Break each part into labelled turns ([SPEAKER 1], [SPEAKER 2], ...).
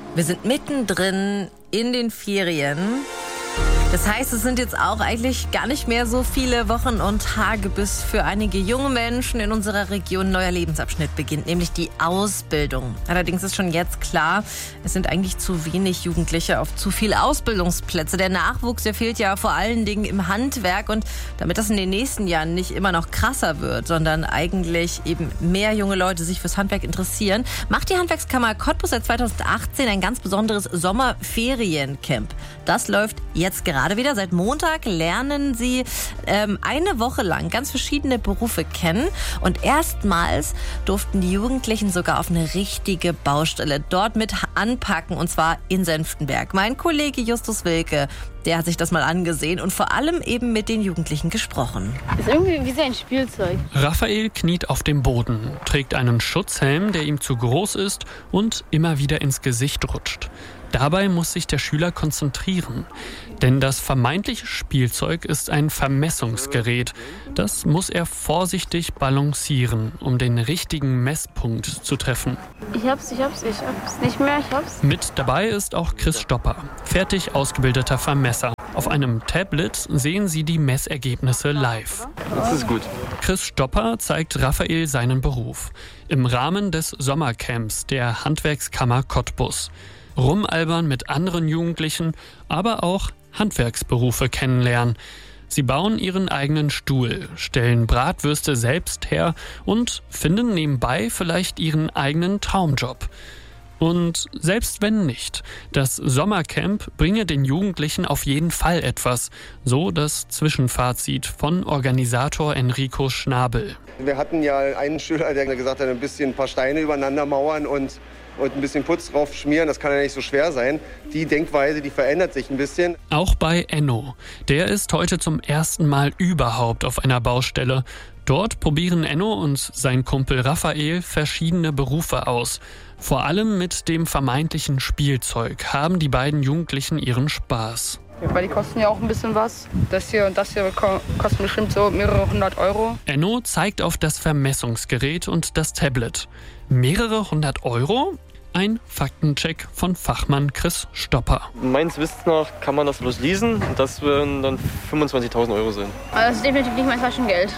[SPEAKER 1] Wir sind mittendrin in den Ferien. Das heißt, es sind jetzt auch eigentlich gar nicht mehr so viele Wochen und Tage, bis für einige junge Menschen in unserer Region ein neuer Lebensabschnitt beginnt, nämlich die Ausbildung. Allerdings ist schon jetzt klar, es sind eigentlich zu wenig Jugendliche auf zu viele Ausbildungsplätze. Der Nachwuchs, der fehlt ja vor allen Dingen im Handwerk. Und damit das in den nächsten Jahren nicht immer noch krasser wird, sondern eigentlich eben mehr junge Leute sich fürs Handwerk interessieren, macht die Handwerkskammer Cottbus seit 2018 ein ganz besonderes Sommerferiencamp. Das läuft jetzt gerade wieder. Seit Montag lernen sie eine Woche lang ganz verschiedene Berufe kennen. Und erstmals durften die Jugendlichen sogar auf eine richtige Baustelle dort mit anpacken, und zwar in Senftenberg. Mein Kollege Justus Wilke, der hat sich das mal angesehen und vor allem eben mit den Jugendlichen gesprochen.
[SPEAKER 2] Das ist irgendwie wie so ein Spielzeug.
[SPEAKER 3] Raphael kniet auf dem Boden, trägt einen Schutzhelm, der ihm zu groß ist und immer wieder ins Gesicht rutscht. Dabei muss sich der Schüler konzentrieren, denn das vermeintliche Spielzeug ist ein Vermessungsgerät. Das muss er vorsichtig balancieren, um den richtigen Messpunkt zu treffen.
[SPEAKER 2] Ich hab's nicht mehr, ich hab's.
[SPEAKER 3] Mit dabei ist auch Chris Stopper, fertig ausgebildeter Vermesser. Auf einem Tablet sehen sie die Messergebnisse live.
[SPEAKER 4] Das ist gut.
[SPEAKER 3] Chris Stopper zeigt Raphael seinen Beruf im Rahmen des Sommercamps der Handwerkskammer Cottbus. Rumalbern mit anderen Jugendlichen, aber auch Handwerksberufe kennenlernen. Sie bauen ihren eigenen Stuhl, stellen Bratwürste selbst her und finden nebenbei vielleicht ihren eigenen Traumjob. Und selbst wenn nicht, das Sommercamp bringe den Jugendlichen auf jeden Fall etwas. So das Zwischenfazit von Organisator Enrico Schnabel.
[SPEAKER 4] Wir hatten ja einen Schüler, der gesagt hat, ein paar Steine übereinander mauern und ein bisschen Putz drauf schmieren, das kann ja nicht so schwer sein. Die Denkweise, die verändert sich ein bisschen.
[SPEAKER 3] Auch bei Enno. Der ist heute zum ersten Mal überhaupt auf einer Baustelle. Dort probieren Enno und sein Kumpel Raphael verschiedene Berufe aus. Vor allem mit dem vermeintlichen Spielzeug haben die beiden Jugendlichen ihren Spaß.
[SPEAKER 5] Ja, weil die kosten ja auch ein bisschen was. Das hier und das hier kosten bestimmt so mehrere 100 Euro.
[SPEAKER 3] Enno zeigt auf das Vermessungsgerät und das Tablet. Mehrere 100 Euro? Ein Faktencheck von Fachmann Chris Stopper.
[SPEAKER 6] Meines Wissens nach kann man das bloß leasen und das würden dann 25.000 Euro sein.
[SPEAKER 2] Das ist definitiv nicht mein Taschengeld.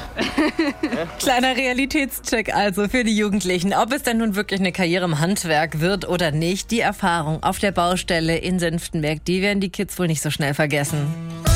[SPEAKER 1] Kleiner Realitätscheck also für die Jugendlichen. Ob es denn nun wirklich eine Karriere im Handwerk wird oder nicht, die Erfahrung auf der Baustelle in Senftenberg, die werden die Kids wohl nicht so schnell vergessen.